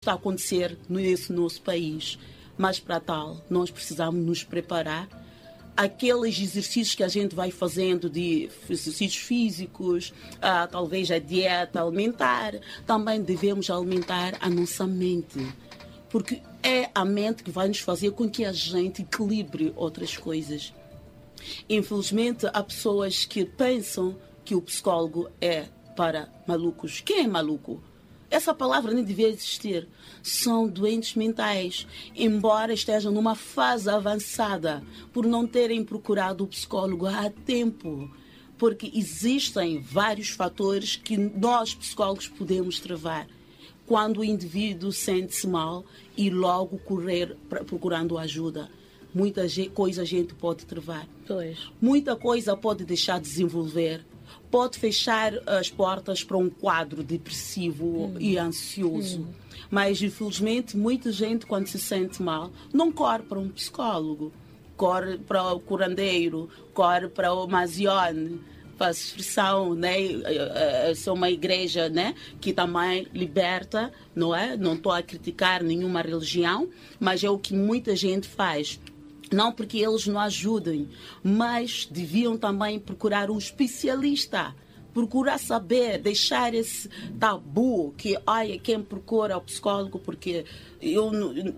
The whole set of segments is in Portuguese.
está a acontecer nesse nosso país. Mas para tal, nós precisamos nos preparar. Aqueles exercícios que a gente vai fazendo de exercícios físicos, talvez a dieta alimentar, também devemos alimentar a nossa mente. Porque é a mente que vai nos fazer com que a gente equilibre outras coisas. Infelizmente, há pessoas que pensam que o psicólogo é para malucos. Quem é maluco? Essa palavra nem devia existir. São doentes mentais, embora estejam numa fase avançada, por não terem procurado o psicólogo há tempo. Porque existem vários fatores que nós, psicólogos, podemos travar. Quando o indivíduo sente-se mal e logo correr procurando ajuda. Muita coisa a gente pode travar. Muita coisa pode deixar de desenvolver. Pode fechar as portas para um quadro depressivo e ansioso. Mas, infelizmente, muita gente, quando se sente mal, não corre para um psicólogo. Corre para o curandeiro, corre para o Mazione. Faz expressão, né? Sou uma igreja, né? Que também liberta, não é? Não estou a criticar nenhuma religião, mas é o que muita gente faz. Não porque eles não ajudem, mas deviam também procurar um especialista. Procurar saber, deixar esse tabu que, olha, quem procura o psicólogo, porque eu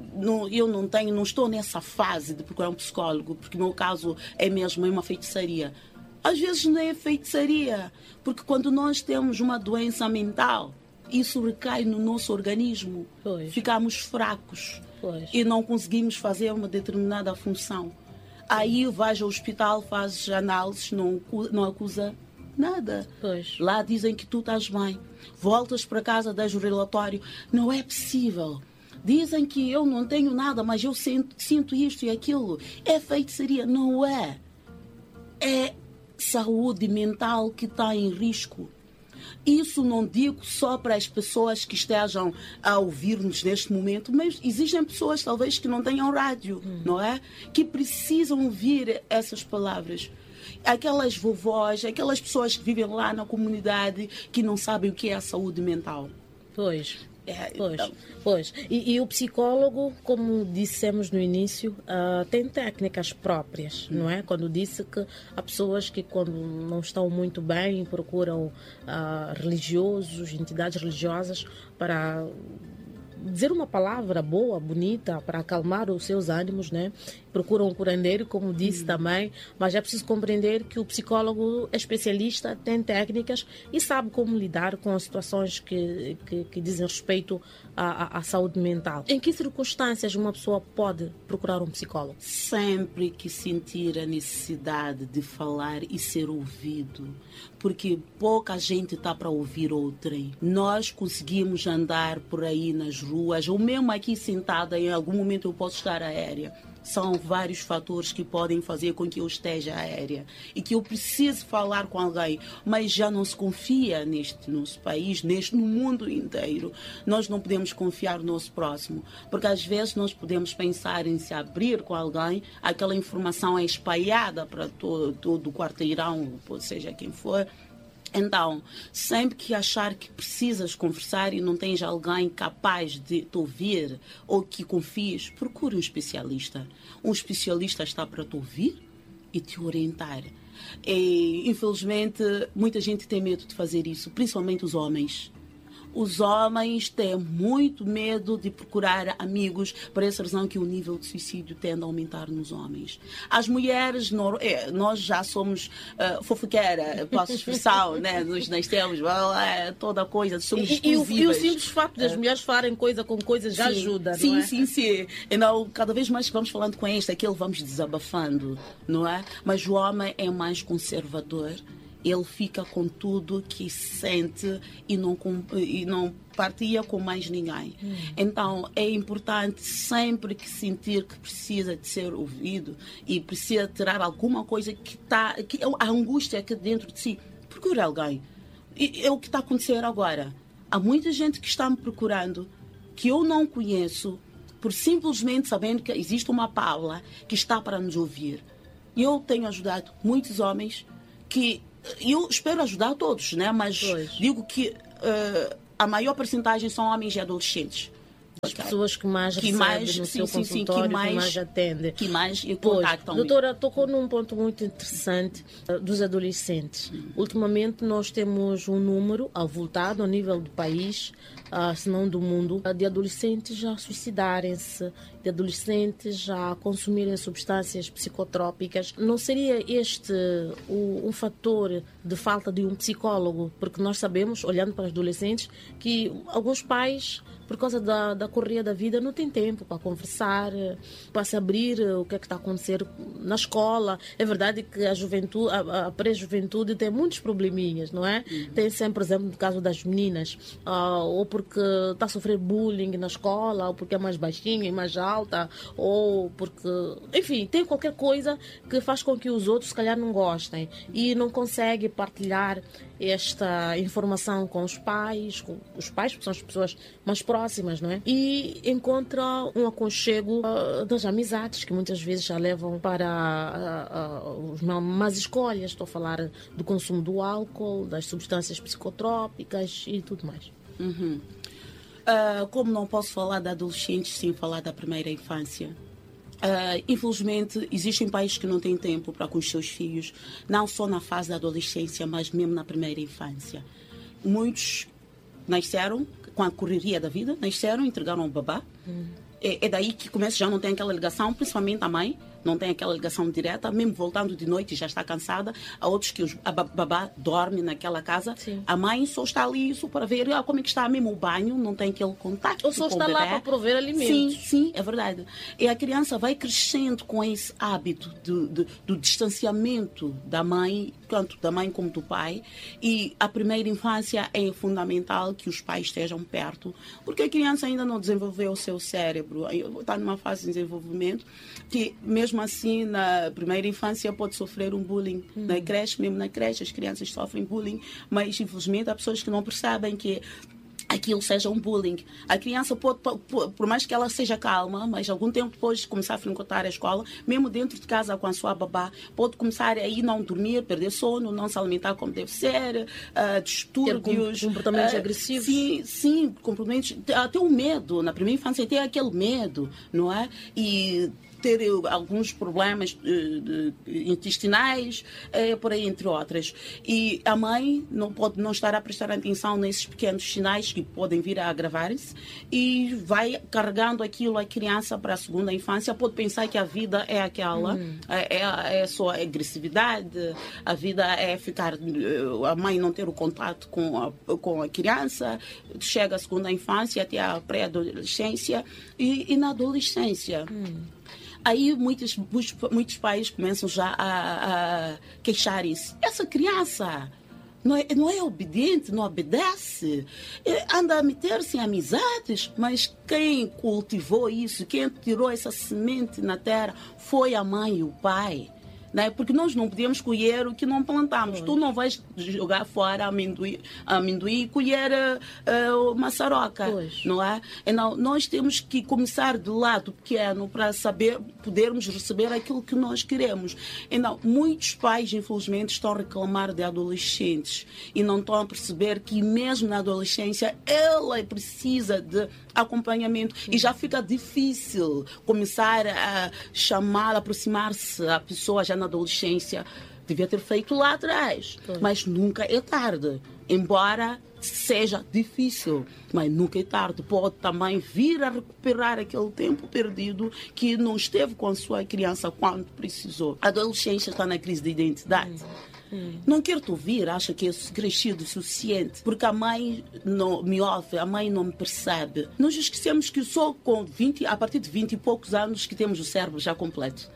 não estou nessa fase de procurar um psicólogo, porque no meu caso é mesmo uma feitiçaria. Às vezes não é feitiçaria, porque quando nós temos uma doença mental, isso recai no nosso organismo. Ficamos fracos. E não conseguimos fazer uma determinada função. Aí vais ao hospital, fazes análises, não acusa nada. Lá dizem que tu estás bem. Voltas para casa, dás o relatório. Não é possível. Dizem que eu não tenho nada, mas eu sinto isto e aquilo. É feitiçaria. Não é. É saúde mental que está em risco. Isso não digo só para as pessoas que estejam a ouvir-nos neste momento, mas existem pessoas talvez que não tenham rádio, não é? Que precisam ouvir essas palavras. Aquelas vovós, aquelas pessoas que vivem lá na comunidade que não sabem o que é a saúde mental. E o psicólogo, como dissemos no início, tem técnicas próprias, não é? Quando disse que há pessoas que, quando não estão muito bem, procuram religiosos, entidades religiosas para dizer uma palavra boa, bonita, para acalmar os seus ânimos, né? Procuram um curandeiro, como disse também, mas é preciso compreender que o psicólogo é especialista, tem técnicas e sabe como lidar com as situações que dizem respeito à saúde mental. Em que circunstâncias uma pessoa pode procurar um psicólogo? Sempre que sentir a necessidade de falar e ser ouvido, porque pouca gente está para ouvir outrem. Nós conseguimos andar por aí nas ruas, ou mesmo aqui sentada, em algum momento eu posso estar aérea. São vários fatores que podem fazer com que eu esteja aérea e que eu precise falar com alguém, mas já não se confia neste nosso país, no mundo inteiro. Nós não podemos confiar no nosso próximo, porque às vezes nós podemos pensar em se abrir com alguém, aquela informação é espalhada para todo o quarteirão, ou seja, quem for. Então, sempre que achar que precisas conversar e não tens alguém capaz de te ouvir ou que confies, procure um especialista. Um especialista está para te ouvir e te orientar. E, infelizmente, muita gente tem medo de fazer isso, principalmente os homens. Os homens têm muito medo de procurar amigos, por essa razão que o nível de suicídio tende a aumentar nos homens. As mulheres, nós já somos fofoqueira, posso expressão, né? Nós nascemos, toda coisa, somos exclusivas. E o simples facto das mulheres falarem coisa com coisa já ajuda, não é? Sim. Então, cada vez mais que vamos falando com aquele vamos desabafando, não é? Mas o homem é mais conservador. Ele fica com tudo que sente e não partilha com mais ninguém. Então, é importante sempre que sentir que precisa de ser ouvido e precisa tirar alguma coisa que a angústia que dentro de si, procure alguém. E é o que está a acontecer agora. Há muita gente que está me procurando, que eu não conheço, por simplesmente sabendo que existe uma Paula que está para nos ouvir. E eu tenho ajudado muitos homens que eu espero ajudar todos, né? Mas digo que a maior percentagem são homens e adolescentes. pessoas que mais recebem no seu consultório, que mais atendem. Que mais pois, contactam. Doutora, tocou num ponto muito interessante dos adolescentes. Ultimamente nós temos um número avultado a nível do país, se não do mundo, de adolescentes a suicidarem-se, de adolescentes a consumirem substâncias psicotrópicas. Não seria este um fator de falta de um psicólogo? Porque nós sabemos, olhando para os adolescentes, que alguns pais, por causa da correria da vida, não têm tempo para conversar, para se abrir o que é que está a acontecer na escola. É verdade que a juventude, a pré-juventude tem muitos probleminhas, não é? Tem sempre, por exemplo, no caso das meninas, ou porque está a sofrer bullying na escola, ou porque é mais baixinha e mais alta, ou porque... Enfim, tem qualquer coisa que faz com que os outros, se calhar, não gostem e não consegue partilhar esta informação com os pais, porque são as pessoas mais próximas, não é? E encontra um aconchego das amizades, que muitas vezes já levam para as más escolhas. Estou a falar do consumo do álcool, das substâncias psicotrópicas e tudo mais. Como não posso falar de adolescentes sem falar da primeira infância? Infelizmente, existem pais que não têm tempo para com os seus filhos, não só na fase da adolescência, mas mesmo na primeira infância. Muitos nasceram com a correria da vida, nasceram, entregaram o babá. É daí que começa, já não tem aquela ligação, principalmente a mãe, não tem aquela ligação direta, mesmo voltando de noite já está cansada. Há outros que a babá dorme naquela casa. Sim. A mãe só está ali só para ver como é que está mesmo o banho, não tem aquele contato. Ou só está lá para prover alimentos. Sim, é verdade. E a criança vai crescendo com esse hábito do distanciamento da mãe, tanto da mãe como do pai. E a primeira infância é fundamental que os pais estejam perto, porque a criança ainda não desenvolveu o seu cérebro, está numa fase de desenvolvimento que, mesmo assim, na primeira infância pode sofrer um bullying. Na creche, mesmo na creche, as crianças sofrem bullying, mas infelizmente há pessoas que não percebem que aquilo seja um bullying. A criança pode, por mais que ela seja calma, mas algum tempo depois de começar a frequentar a escola, mesmo dentro de casa com a sua babá, pode começar a ir não dormir, perder sono, não se alimentar como deve ser, distúrbios. Ter comportamentos agressivos. Sim, comportamentos, até o medo. Na primeira infância tem aquele medo, não é? E ter alguns problemas intestinais, por aí, entre outras. E a mãe não pode não estar a prestar atenção nesses pequenos sinais que podem vir a agravar-se e vai carregando aquilo a criança para a segunda infância. Pode pensar que a vida é aquela, é só agressividade, a vida é ficar, a mãe não ter o contato com a criança, chega à segunda infância até a pré-adolescência e na adolescência. Aí muitos pais começam já a queixarem-se. Essa criança não é obediente, não obedece, anda a meter-se em amizades, mas quem cultivou isso, quem tirou essa semente na terra foi a mãe e o pai. Né? Porque nós não podemos colher o que não plantamos. Tu não vais jogar fora amendoim e colher maçaroca, não é? Então, nós temos que começar de lado pequeno para podermos receber aquilo que nós queremos. Então, muitos pais, infelizmente, estão a reclamar de adolescentes e não estão a perceber que mesmo na adolescência ela precisa de acompanhamento e já fica difícil começar a chamar, aproximar-se a pessoa já na adolescência. Devia ter feito lá atrás, mas nunca é tarde, embora seja difícil, mas nunca é tarde. Pode também vir a recuperar aquele tempo perdido que não esteve com a sua criança quando precisou. A adolescência está na crise de identidade. Não quero te ouvir, acha que é crescido o suficiente, porque a mãe não me ouve, a mãe não me percebe. Nós esquecemos que só a partir de 20 e poucos anos que temos o cérebro já completo.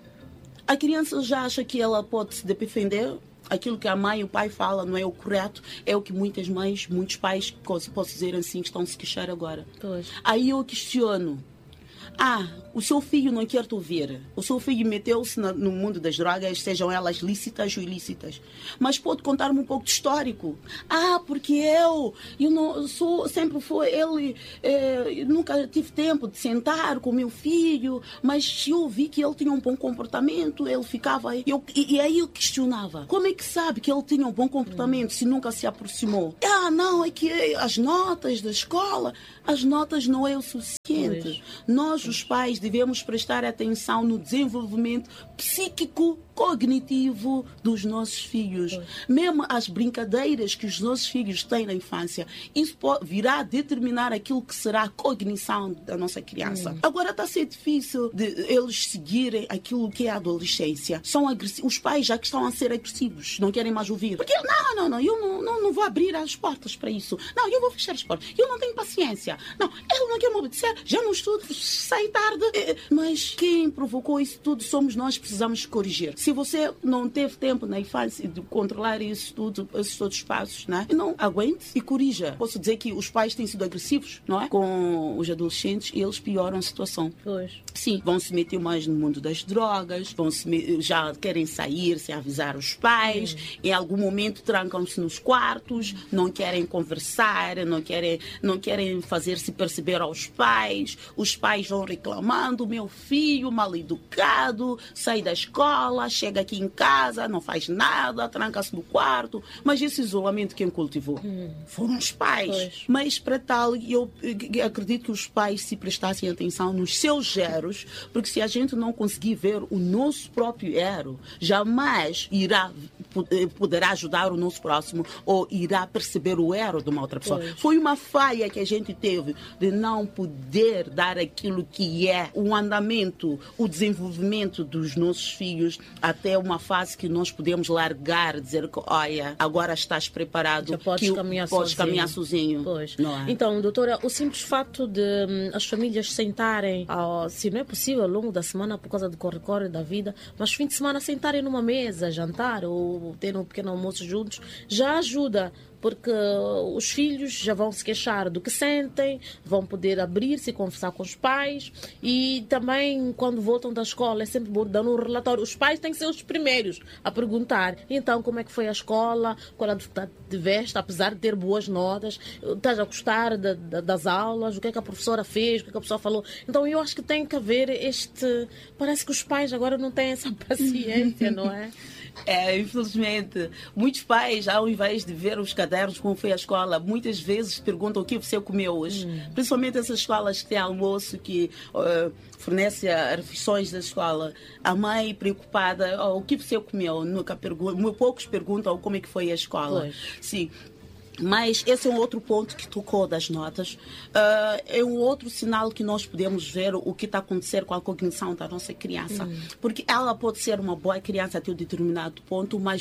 A criança já acha que ela pode se defender, aquilo que a mãe e o pai falam não é o correto, é o que muitas mães, muitos pais, posso dizer assim, estão a se queixar agora. Aí eu questiono. o seu filho não quer te ouvir. O seu filho meteu-se no mundo das drogas, sejam elas lícitas ou ilícitas. Mas pode contar-me um pouco de histórico. Porque eu não sou, sempre foi ele, nunca tive tempo de sentar com meu filho, mas eu vi que ele tinha um bom comportamento, ele ficava... E aí eu questionava, como é que sabe que ele tinha um bom comportamento se nunca se aproximou? Não, é que as notas da escola, as notas não é o suficiente. Pois. Nós, os pais, devemos prestar atenção no desenvolvimento psíquico, cognitivo dos nossos filhos. Pois. Mesmo as brincadeiras que os nossos filhos têm na infância, isso virá determinar aquilo que será a cognição da nossa criança. Agora está a ser difícil de eles seguirem aquilo que é a adolescência. São agressivos. Os pais já que estão a ser agressivos, não querem mais ouvir. Porque eu não vou abrir as portas para isso. Não, eu vou fechar as portas. Eu não tenho paciência. Não, ele não quer me obedecer. Já não estudo, sai tarde. Mas quem provocou isso tudo somos nós, precisamos corrigir. Se você não teve tempo na infância de controlar isso tudo, esses todos os passos, né? Não aguente e corrija. Posso dizer que os pais têm sido agressivos, não é? Com os adolescentes e eles pioram a situação. Pois. Sim, vão se meter mais no mundo das drogas, já querem sair sem avisar os pais, em algum momento trancam-se nos quartos, não querem conversar, não querem fazer-se perceber aos pais, os pais vão reclamando, meu filho mal educado, sai da escola, chega aqui em casa, não faz nada, tranca-se no quarto, mas esse isolamento quem cultivou? Foram os pais. Pois. Mas para tal, eu acredito que os pais se prestassem atenção nos seus erros, porque se a gente não conseguir ver o nosso próprio erro, jamais poderá ajudar o nosso próximo ou irá perceber o erro de uma outra pessoa. Pois. Foi uma falha que a gente teve de não poder dar aquilo que é o andamento, o desenvolvimento dos nossos filhos até uma fase que nós podemos largar, dizer que, olha, agora estás preparado, já podes caminhar sozinho. Pois. Não é? Então, doutora, o simples fato de as famílias sentarem, se não é possível ao longo da semana por causa do corre-corre da vida, mas fim de semana sentarem numa mesa, jantar ou ter um pequeno almoço juntos, já ajuda. Porque os filhos já vão se queixar do que sentem, vão poder abrir-se e conversar com os pais, e também quando voltam da escola é sempre bom dar um relatório. Os pais têm que ser os primeiros a perguntar, então, como é que foi a escola, qual a dificuldade tiveste, apesar de ter boas notas, estás a gostar das aulas, o que é que a professora fez, o que é que a professora falou. Então eu acho que tem que haver parece que os pais agora não têm essa paciência, não é? Infelizmente, muitos pais, ao invés de ver os cadernos como foi a escola, muitas vezes perguntam o que você comeu hoje. Principalmente essas escolas que têm almoço, que fornece refeições da escola. A mãe preocupada, o que você comeu? Poucos perguntam como é que foi a escola. Pois. Sim. Mas esse é um outro ponto que tocou das notas. É um outro sinal que nós podemos ver o que está a acontecer com a cognição da nossa criança. Porque ela pode ser uma boa criança até um determinado ponto, mas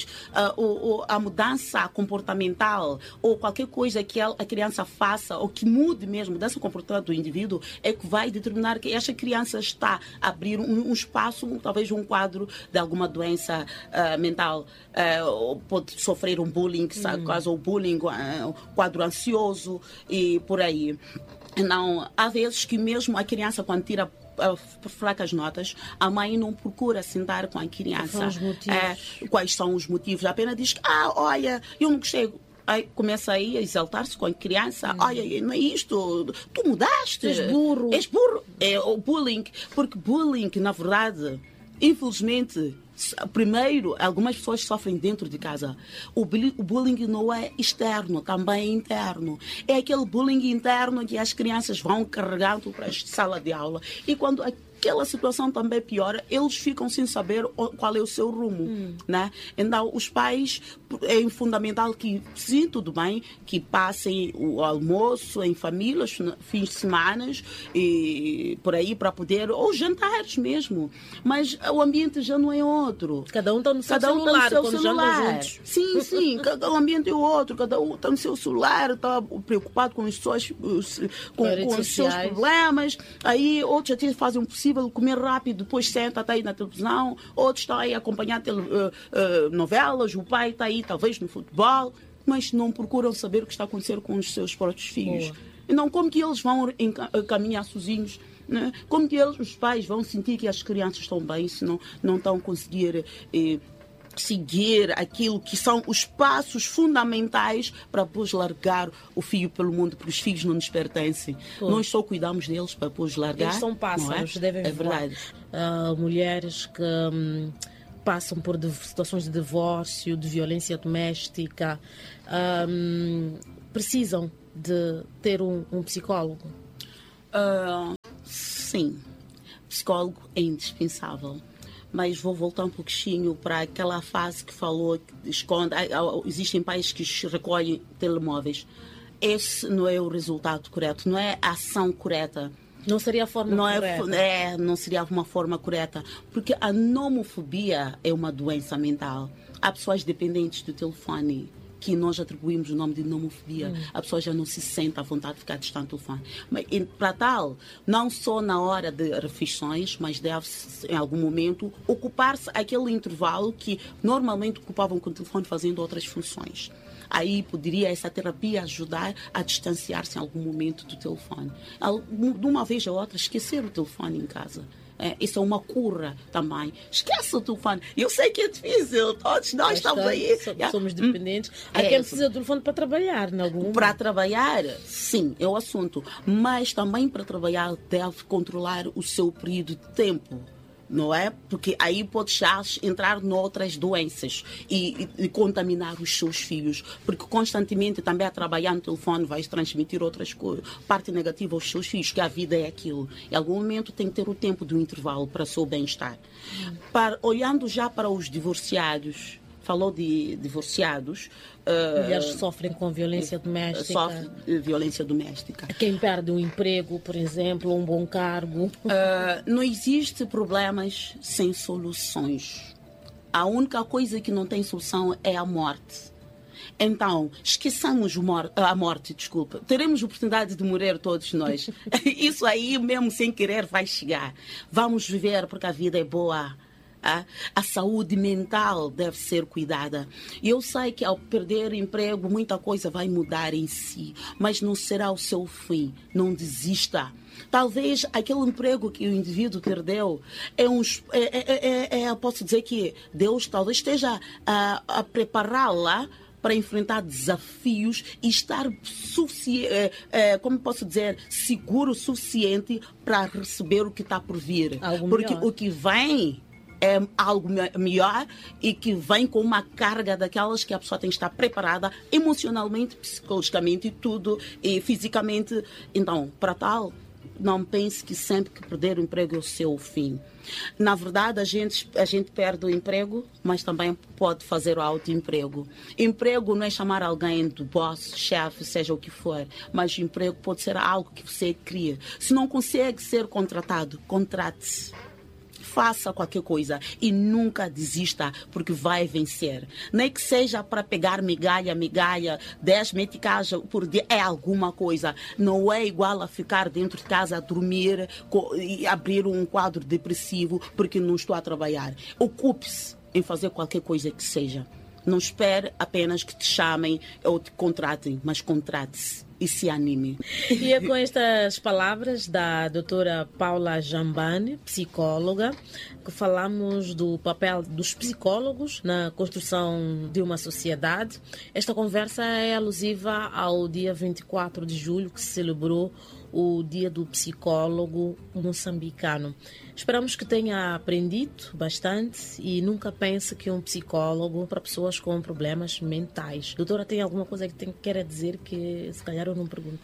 a mudança comportamental ou qualquer coisa que a criança faça ou que mude mesmo desse comportamento do indivíduo é que vai determinar que esta criança está a abrir um espaço, talvez um quadro de alguma doença mental. Pode sofrer um bullying, caso o bullying, quadro ansioso e por aí. Não, há vezes que mesmo a criança, quando tira fracas notas, a mãe não procura sentar com a criança. Quais são os motivos? Apenas diz que, olha, eu não gostei. Aí começa aí a exaltar-se com a criança. Olha, não é isto, tu mudaste. És burro. És burro. É o bullying. Porque bullying, na verdade, infelizmente, primeiro, algumas pessoas sofrem dentro de casa. O bullying não é externo, também é interno. É aquele bullying interno que as crianças vão carregando para a sala de aula. E quando aquela situação também piora, eles ficam sem saber qual é o seu rumo, né? Então, os pais, é fundamental que, sim, tudo bem, que passem o almoço em família, fins de semana, e por aí, para poder, ou jantares mesmo. Mas o ambiente já não é outro. Cada um está no seu celular, quando jantam juntos. Sim, cada ambiente é outro, cada um está no seu celular, está preocupado com os seus problemas. Aí outros até fazem o possível comer rápido, depois senta, está aí na televisão, outros estão aí a acompanhar novelas, o pai está aí talvez no futebol, mas não procuram saber o que está a acontecer com os seus próprios filhos. Então, como que eles vão caminhar sozinhos né? Como que os pais vão sentir que as crianças estão bem se não estão a conseguir seguir aquilo que são os passos fundamentais para depois largar o filho pelo mundo, porque os filhos não nos pertencem. Nós só cuidamos deles para depois largar. Eles são pássaros, devem voar. Verdade. Mulheres que passam por situações de divórcio, de violência doméstica, precisam de ter um psicólogo? Sim, psicólogo é indispensável. Mas vou voltar um pouquinho para aquela fase que falou, que esconde, existem pais que recolhem telemóveis. Esse não é o resultado correto, não é a ação correta. Não seria a forma correta. Não seria uma forma correta, porque a nomofobia é uma doença mental. Há pessoas dependentes do telefone que nós atribuímos o nome de nomofobia. A pessoa já não se sente à vontade de ficar distante do telefone. Mas, para tal, não só na hora de refeições, mas deve-se, em algum momento, ocupar-se aquele intervalo que normalmente ocupavam com o telefone fazendo outras funções. Aí poderia essa terapia ajudar a distanciar-se em algum momento do telefone. De uma vez a outra, esquecer o telefone em casa. Isso é uma cura também. Esquece o telefone. Eu sei que é difícil, todos nós estamos aí. Somos dependentes. Há quem precisa do telefone para trabalhar, em algum momento. Para trabalhar, sim, é o assunto. Mas também para trabalhar deve controlar o seu período de tempo. Não é? Porque aí pode já entrar noutras doenças e contaminar os seus filhos. Porque constantemente também a trabalhar no telefone vai transmitir outras coisas, parte negativa aos seus filhos, que a vida é aquilo. Em algum momento tem que ter o tempo do intervalo para o seu bem-estar. Olhando já para os divorciados, falou de divorciados. Mulheres que sofrem com violência doméstica. Sofrem violência doméstica. Quem perde um emprego, por exemplo, um bom cargo. Não existe problemas sem soluções. A única coisa que não tem solução é a morte. Então, esqueçamos a morte, desculpa. Teremos oportunidade de morrer todos nós. Isso aí, mesmo sem querer, vai chegar. Vamos viver porque a vida é boa. A saúde mental deve ser cuidada. Eu sei que ao perder emprego, muita coisa vai mudar em si, mas não será o seu fim. Não desista. Talvez aquele emprego que o indivíduo perdeu posso dizer que Deus talvez esteja a prepará-la para enfrentar desafios e estar seguro o suficiente para receber o que está por vir. Porque o que vem é algo melhor e que vem com uma carga daquelas que a pessoa tem que estar preparada emocionalmente, psicologicamente e tudo, e fisicamente. Então, para tal, não pense que sempre que perder o emprego é o seu fim. Na verdade, a gente perde o emprego, mas também pode fazer o autoemprego. Emprego não é chamar alguém de boss, chefe, seja o que for, mas emprego pode ser algo que você cria. Se não consegue ser contratado, contrate-se. Faça qualquer coisa e nunca desista, porque vai vencer. Nem que seja para pegar migalha, 10 meticais por dia, é alguma coisa. Não é igual a ficar dentro de casa a dormir e abrir um quadro depressivo porque não estou a trabalhar. Ocupe-se em fazer qualquer coisa que seja. Não espere apenas que te chamem ou te contratem, mas contrate-se. E se anime. E é com estas palavras da doutora Paula Jambane, psicóloga, que falamos do papel dos psicólogos na construção de uma sociedade. Esta conversa é alusiva ao dia 24 de julho, que se celebrou o Dia do Psicólogo Moçambicano. Esperamos que tenha aprendido bastante e nunca pense que um psicólogo para pessoas com problemas mentais. Doutora, tem alguma coisa que queira dizer que se calhar eu não pergunto?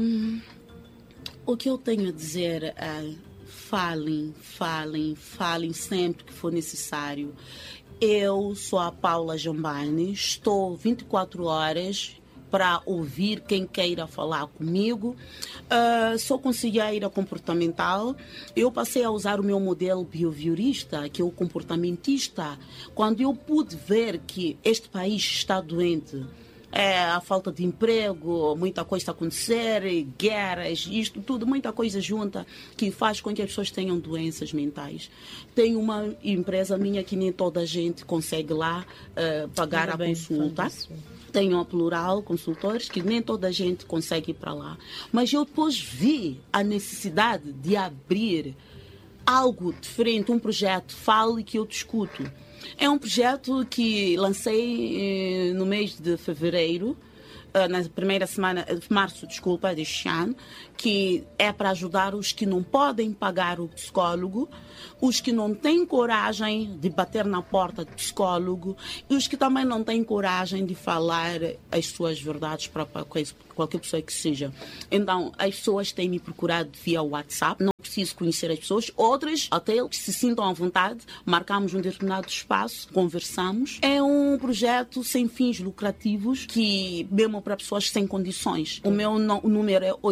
O que eu tenho a dizer é falem sempre que for necessário. Eu sou a Paula Jambane, estou 24 horas para ouvir quem queira falar comigo. Sou conselheira comportamental. Eu passei a usar o meu modelo behaviorista, que é o comportamentista, quando eu pude ver que este país está doente. a falta de emprego, muita coisa a acontecer, guerras, isto tudo, muita coisa junta que faz com que as pessoas tenham doenças mentais. Tem uma empresa minha que nem toda a gente consegue lá pagar a consulta. Tenho a Plural Consultores, que nem toda a gente consegue ir para lá. Mas eu depois vi a necessidade de abrir algo diferente, um projeto Fale que eu discuto. É um projeto que lancei no mês de fevereiro, na primeira semana, março, desculpa, deste ano, que é para ajudar os que não podem pagar o psicólogo, os que não têm coragem de bater na porta do psicólogo e os que também não têm coragem de falar as suas verdades para qualquer pessoa que seja. Então, as pessoas têm me procurado via WhatsApp, não preciso conhecer as pessoas, outras até que se sintam à vontade, marcamos um determinado espaço, conversamos. É um projeto sem fins lucrativos, que mesmo para pessoas sem condições. O meu número é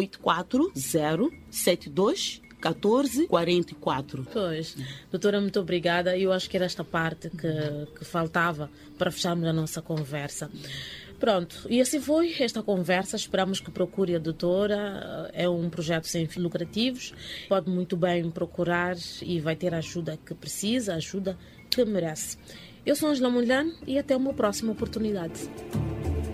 84072 1444. Pois, doutora, muito obrigada. Eu acho que era esta parte que faltava para fecharmos a nossa conversa. Pronto, e assim foi esta conversa. Esperamos que procure a doutora. É um projeto sem fins lucrativos. Pode muito bem procurar e vai ter a ajuda que precisa, a ajuda que merece. Eu sou Angela Mulhan e até uma próxima oportunidade.